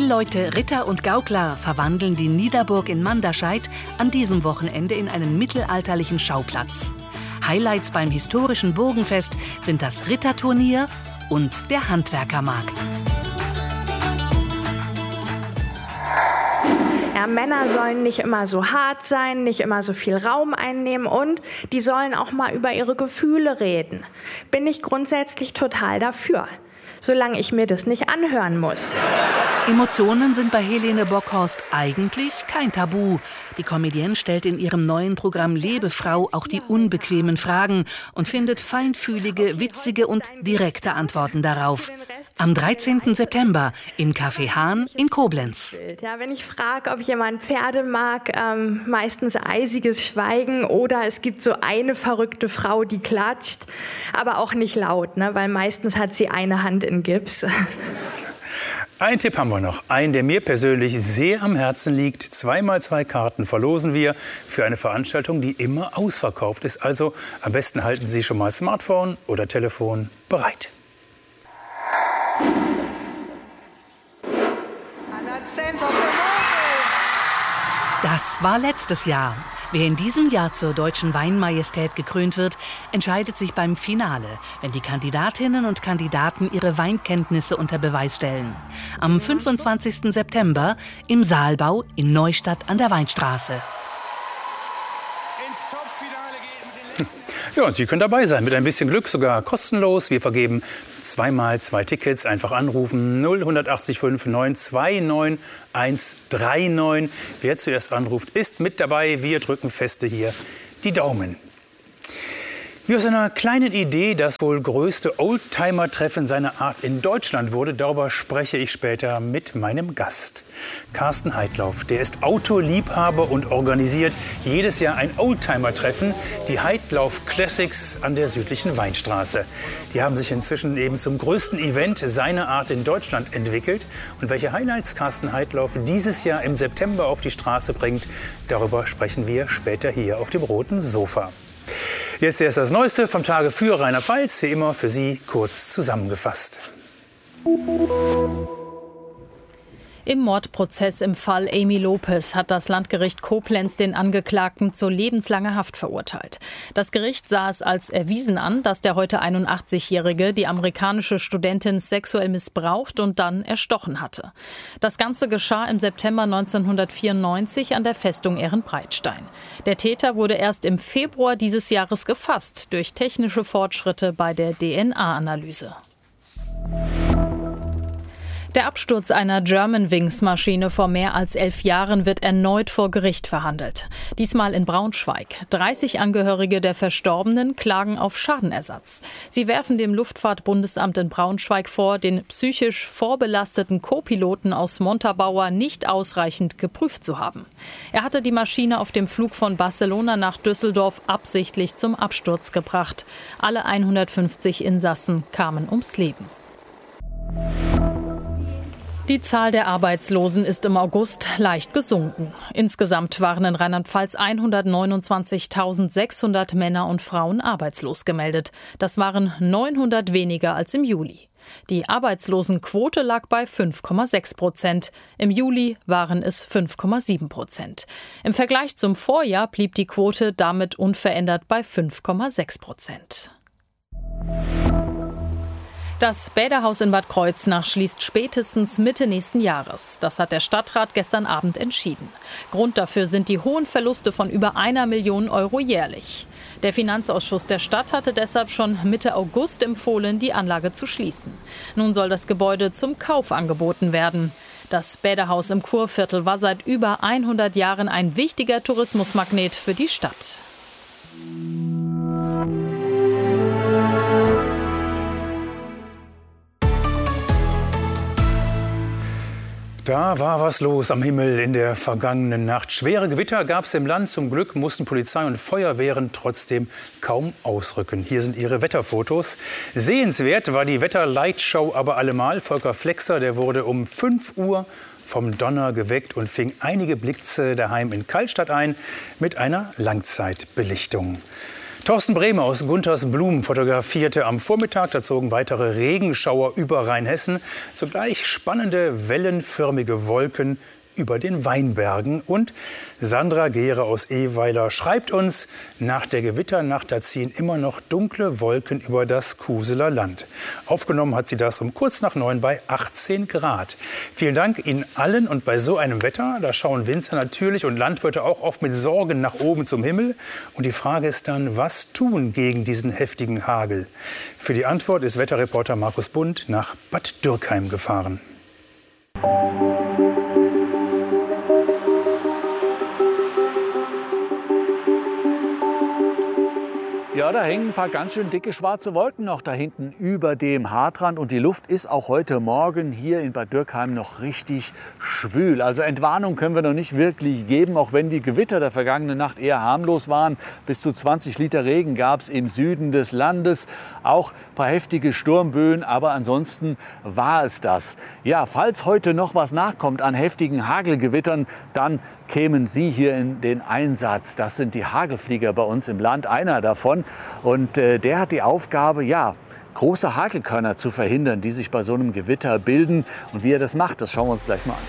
Spielleute, Ritter und Gaukler verwandeln die Niederburg in Manderscheid an diesem Wochenende in einen mittelalterlichen Schauplatz. Highlights beim historischen Burgenfest sind das Ritterturnier und der Handwerkermarkt. Ja, Männer sollen nicht immer so hart sein, nicht immer so viel Raum einnehmen und die sollen auch mal über ihre Gefühle reden. Bin ich grundsätzlich total dafür, solange ich mir das nicht anhören muss. Emotionen sind bei Helene Bockhorst eigentlich kein Tabu. Die Comedienne stellt in ihrem neuen Programm Lebefrau auch die unbequemen Fragen und findet feinfühlige, witzige und direkte Antworten darauf. Am 13. September im Café Hahn in Koblenz. Ja, wenn ich frage, ob jemand Pferde mag, meistens eisiges Schweigen oder es gibt so eine verrückte Frau, die klatscht, aber auch nicht laut, ne, weil meistens hat sie eine Hand in Gips. Einen Tipp haben wir noch, einen, der mir persönlich sehr am Herzen liegt. 2x2 Karten verlosen wir für eine Veranstaltung, die immer ausverkauft ist. Also am besten halten Sie schon mal Smartphone oder Telefon bereit. Das war letztes Jahr. Wer in diesem Jahr zur Deutschen Weinmajestät gekrönt wird, entscheidet sich beim Finale, wenn die Kandidatinnen und Kandidaten ihre Weinkenntnisse unter Beweis stellen. Am 25. September im Saalbau in Neustadt an der Weinstraße. Ja, und Sie können dabei sein, mit ein bisschen Glück sogar kostenlos. Wir vergeben 2x2 Tickets. Einfach anrufen 080 59 139. Wer zuerst anruft, ist mit dabei. Wir drücken feste hier die Daumen. Wie aus einer kleinen Idee das wohl größte Oldtimer-Treffen seiner Art in Deutschland wurde, darüber spreche ich später mit meinem Gast. Carsten Heidlauf, der ist Autoliebhaber und organisiert jedes Jahr ein Oldtimer-Treffen, die Heidlauf Classics an der südlichen Weinstraße. Die haben sich inzwischen eben zum größten Event seiner Art in Deutschland entwickelt. Und welche Highlights Carsten Heidlauf dieses Jahr im September auf die Straße bringt, darüber sprechen wir später hier auf dem roten Sofa. Jetzt erst das Neueste vom Tage für Rheinland-Pfalz, wie immer für Sie kurz zusammengefasst. Im Mordprozess im Fall Amy Lopez hat das Landgericht Koblenz den Angeklagten zur lebenslanger Haft verurteilt. Das Gericht sah es als erwiesen an, dass der heute 81-Jährige die amerikanische Studentin sexuell missbraucht und dann erstochen hatte. Das Ganze geschah im September 1994 an der Festung Ehrenbreitstein. Der Täter wurde erst im Februar dieses Jahres gefasst durch technische Fortschritte bei der DNA-Analyse. Der Absturz einer Germanwings-Maschine vor mehr als 11 Jahren wird erneut vor Gericht verhandelt. Diesmal in Braunschweig. 30 Angehörige der Verstorbenen klagen auf Schadenersatz. Sie werfen dem Luftfahrtbundesamt in Braunschweig vor, den psychisch vorbelasteten Co-Piloten aus Montabaur nicht ausreichend geprüft zu haben. Er hatte die Maschine auf dem Flug von Barcelona nach Düsseldorf absichtlich zum Absturz gebracht. Alle 150 Insassen kamen ums Leben. Die Zahl der Arbeitslosen ist im August leicht gesunken. Insgesamt waren in Rheinland-Pfalz 129.600 Männer und Frauen arbeitslos gemeldet. Das waren 900 weniger als im Juli. Die Arbeitslosenquote lag bei 5,6%. Im Juli waren es 5,7%. Im Vergleich zum Vorjahr blieb die Quote damit unverändert bei 5,6%. Das Bäderhaus in Bad Kreuznach schließt spätestens Mitte nächsten Jahres. Das hat der Stadtrat gestern Abend entschieden. Grund dafür sind die hohen Verluste von über 1 Million Euro jährlich. Der Finanzausschuss der Stadt hatte deshalb schon Mitte August empfohlen, die Anlage zu schließen. Nun soll das Gebäude zum Kauf angeboten werden. Das Bäderhaus im Kurviertel war seit über 100 Jahren ein wichtiger Tourismusmagnet für die Stadt. Da war was los am Himmel in der vergangenen Nacht. Schwere Gewitter gab es im Land. Zum Glück mussten Polizei und Feuerwehren trotzdem kaum ausrücken. Hier sind ihre Wetterfotos. Sehenswert war die Wetterlightshow aber allemal. Volker Flexer, der wurde um 5 Uhr vom Donner geweckt und fing einige Blitze daheim in Kallstadt ein mit einer Langzeitbelichtung. Thorsten Bremer aus Guntersblum fotografierte am Vormittag. Da zogen weitere Regenschauer über Rheinhessen. Zugleich spannende, wellenförmige Wolken über den Weinbergen. Und Sandra Gehre aus Eweiler schreibt uns, nach der Gewitternacht, da ziehen immer noch dunkle Wolken über das Kuseler Land. Aufgenommen hat sie das um kurz nach 9 bei 18 Grad. Vielen Dank Ihnen allen. Und bei so einem Wetter, da schauen Winzer natürlich und Landwirte auch oft mit Sorgen nach oben zum Himmel. Und die Frage ist dann, was tun gegen diesen heftigen Hagel? Für die Antwort ist Wetterreporter Markus Bund nach Bad Dürkheim gefahren. Ja, da hängen ein paar ganz schön dicke schwarze Wolken noch da hinten über dem Hartrand. Und die Luft ist auch heute Morgen hier in Bad Dürkheim noch richtig schwül. Also Entwarnung können wir noch nicht wirklich geben, auch wenn die Gewitter der vergangenen Nacht eher harmlos waren. Bis zu 20 Liter Regen gab es im Süden des Landes. Auch ein paar heftige Sturmböen, aber ansonsten war es das. Ja, falls heute noch was nachkommt an heftigen Hagelgewittern, dann kämen Sie hier in den Einsatz. Das sind die Hagelflieger bei uns im Land, einer davon. Und der hat die Aufgabe, ja, große Hagelkörner zu verhindern, die sich bei so einem Gewitter bilden. Und wie er das macht, das schauen wir uns gleich mal an.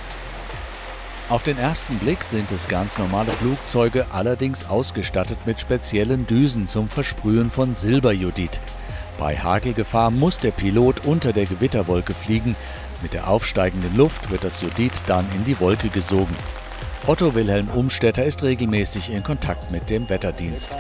Auf den ersten Blick sind es ganz normale Flugzeuge, allerdings ausgestattet mit speziellen Düsen zum Versprühen von Silberjodid. Bei Hagelgefahr muss der Pilot unter der Gewitterwolke fliegen. Mit der aufsteigenden Luft wird das Jodid dann in die Wolke gesogen. Otto Wilhelm Umstetter ist regelmäßig in Kontakt mit dem Wetterdienst.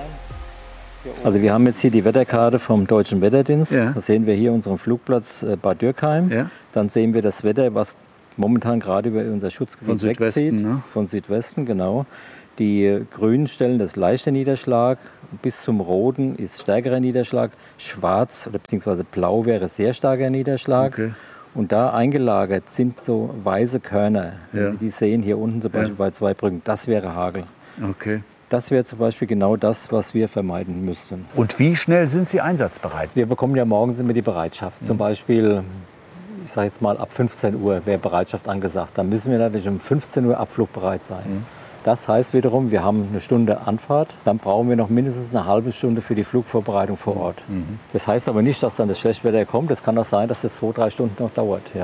Also wir haben jetzt hier die Wetterkarte vom Deutschen Wetterdienst. Ja. Da sehen wir hier unseren Flugplatz Bad Dürkheim. Ja. Dann sehen wir das Wetter, was momentan gerade über unser Schutzgebiet wegzieht. Ne? Von Südwesten, genau. Die grünen Stellen, das ist leichter Niederschlag. Bis zum roten ist stärkerer Niederschlag. Schwarz oder beziehungsweise blau wäre sehr starker Niederschlag. Okay. Und da eingelagert sind so weiße Körner. Wenn Sie die sehen, hier unten zum Beispiel bei Zweibrücken, das wäre Hagel. Okay. Das wäre zum Beispiel genau das, was wir vermeiden müssten. Und wie schnell sind Sie einsatzbereit? Wir bekommen ja morgens immer die Bereitschaft. Zum Beispiel, ich sage jetzt mal, ab 15 Uhr wäre Bereitschaft angesagt. Dann müssen wir natürlich um 15 Uhr abflugbereit sein. Das heißt wiederum, wir haben eine Stunde Anfahrt, dann brauchen wir noch mindestens eine halbe Stunde für die Flugvorbereitung vor Ort. Das heißt aber nicht, dass dann das Schlechtwetter kommt. Es kann auch sein, dass das 2-3 Stunden noch dauert. Ja.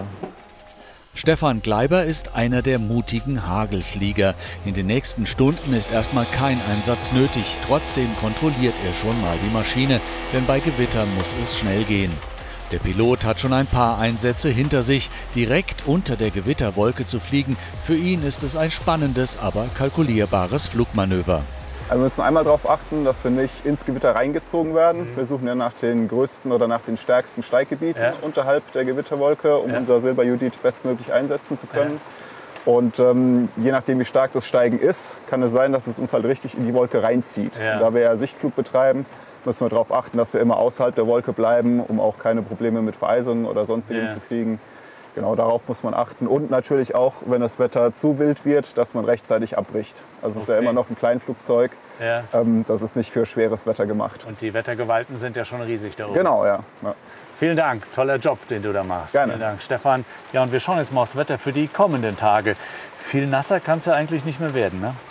Stefan Gleiber ist einer der mutigen Hagelflieger. In den nächsten Stunden ist erstmal kein Einsatz nötig. Trotzdem kontrolliert er schon mal die Maschine, denn bei Gewittern muss es schnell gehen. Der Pilot hat schon ein paar Einsätze hinter sich. Direkt unter der Gewitterwolke zu fliegen, für ihn ist es ein spannendes, aber kalkulierbares Flugmanöver. Also wir müssen einmal darauf achten, dass wir nicht ins Gewitter reingezogen werden. Wir suchen ja nach den größten oder nach den stärksten Steiggebieten unterhalb der Gewitterwolke, um unser Silberjodid bestmöglich einsetzen zu können. Und je nachdem, wie stark das Steigen ist, kann es sein, dass es uns halt richtig in die Wolke reinzieht. Und da wir ja Sichtflug betreiben, müssen wir darauf achten, dass wir immer außerhalb der Wolke bleiben, um auch keine Probleme mit Vereisungen oder sonstigem zu kriegen. Genau darauf muss man achten. Und natürlich auch, wenn das Wetter zu wild wird, dass man rechtzeitig abbricht. Also es ist ja immer noch ein Kleinflugzeug. Das ist nicht für schweres Wetter gemacht. Und die Wettergewalten sind ja schon riesig da oben. Genau, ja. Vielen Dank, toller Job, den du da machst. Gerne. Vielen Dank, Stefan. Ja, und wir schauen jetzt mal aufs Wetter für die kommenden Tage. Viel nasser kann es ja eigentlich nicht mehr werden, ne?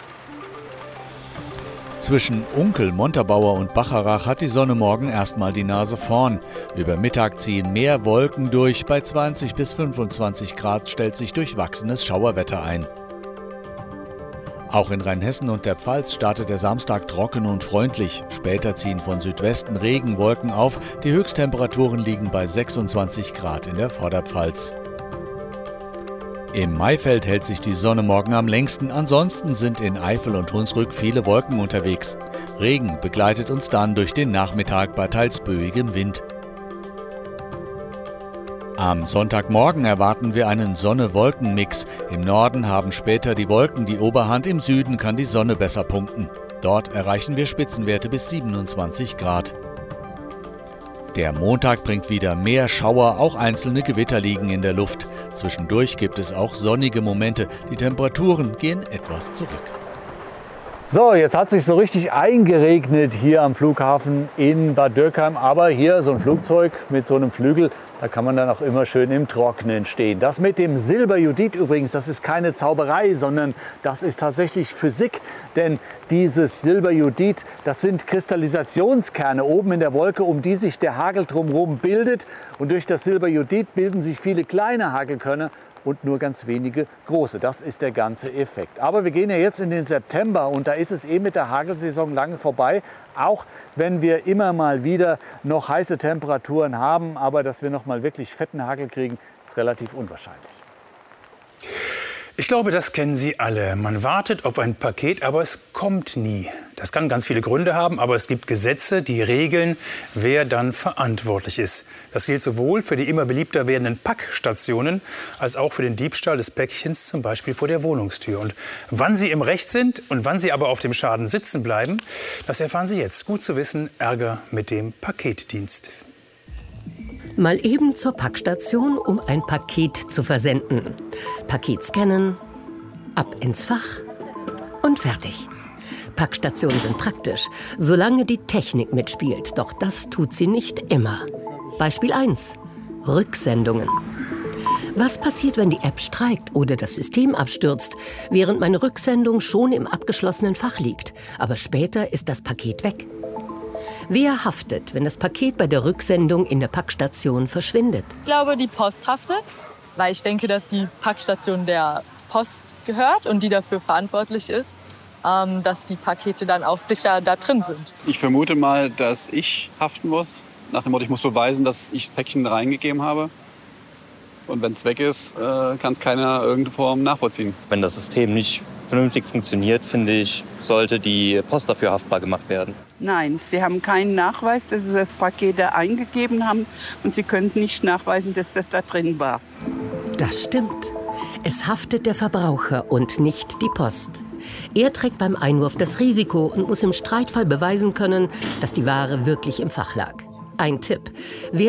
Zwischen Unkel, Montabaur und Bacharach hat die Sonne morgen erstmal die Nase vorn. Über Mittag ziehen mehr Wolken durch. Bei 20 bis 25 Grad stellt sich durchwachsenes Schauerwetter ein. Auch in Rheinhessen und der Pfalz startet der Samstag trocken und freundlich. Später ziehen von Südwesten Regenwolken auf. Die Höchsttemperaturen liegen bei 26 Grad in der Vorderpfalz. Im Maifeld hält sich die Sonne morgen am längsten. Ansonsten sind in Eifel und Hunsrück viele Wolken unterwegs. Regen begleitet uns dann durch den Nachmittag bei teils böigem Wind. Am Sonntagmorgen erwarten wir einen Sonne-Wolken-Mix. Im Norden haben später die Wolken die Oberhand, im Süden kann die Sonne besser punkten. Dort erreichen wir Spitzenwerte bis 27 Grad. Der Montag bringt wieder mehr Schauer, auch einzelne Gewitter liegen in der Luft. Zwischendurch gibt es auch sonnige Momente. Die Temperaturen gehen etwas zurück. So, jetzt hat es sich so richtig eingeregnet hier am Flughafen in Bad Dürkheim. Aber hier so ein Flugzeug mit so einem Flügel, da kann man dann auch immer schön im Trocknen stehen. Das mit dem Silberjodid übrigens, das ist keine Zauberei, sondern das ist tatsächlich Physik. Denn dieses Silberjodid, das sind Kristallisationskerne oben in der Wolke, um die sich der Hagel drumherum bildet. Und durch das Silberjodid bilden sich viele kleine Hagelkörner und nur ganz wenige große. Das ist der ganze Effekt. Aber wir gehen ja jetzt in den September und da ist es mit der Hagelsaison lange vorbei. Auch wenn wir immer mal wieder noch heiße Temperaturen haben, aber dass wir noch mal wirklich fetten Hagel kriegen, ist relativ unwahrscheinlich. Ich glaube, das kennen Sie alle. Man wartet auf ein Paket, aber es kommt nie. Das kann ganz viele Gründe haben, aber es gibt Gesetze, die regeln, wer dann verantwortlich ist. Das gilt sowohl für die immer beliebter werdenden Packstationen als auch für den Diebstahl des Päckchens, zum Beispiel vor der Wohnungstür. Und wann Sie im Recht sind und wann Sie aber auf dem Schaden sitzen bleiben, das erfahren Sie jetzt. Gut zu wissen, Ärger mit dem Paketdienst. Mal eben zur Packstation, um ein Paket zu versenden. Paket scannen, ab ins Fach und fertig. Packstationen sind praktisch, solange die Technik mitspielt. Doch das tut sie nicht immer. Beispiel 1. Rücksendungen. Was passiert, wenn die App streikt oder das System abstürzt, während meine Rücksendung schon im abgeschlossenen Fach liegt, aber später ist das Paket weg? Wer haftet, wenn das Paket bei der Rücksendung in der Packstation verschwindet? Ich glaube, die Post haftet, weil ich denke, dass die Packstation der Post gehört und die dafür verantwortlich ist, dass die Pakete dann auch sicher da drin sind. Ich vermute mal, dass ich haften muss. Nach dem Motto, ich muss beweisen, dass ich das Päckchen reingegeben habe. Und wenn es weg ist, kann es keiner irgendeine Form nachvollziehen. Wenn das System nicht vernünftig funktioniert, finde ich, sollte die Post dafür haftbar gemacht werden. Nein, sie haben keinen Nachweis, dass sie das Paket da eingegeben haben. Und sie können nicht nachweisen, dass das da drin war. Das stimmt. Es haftet der Verbraucher und nicht die Post. Er trägt beim Einwurf das Risiko und muss im Streitfall beweisen können, dass die Ware wirklich im Fach lag. Ein Tipp: Wer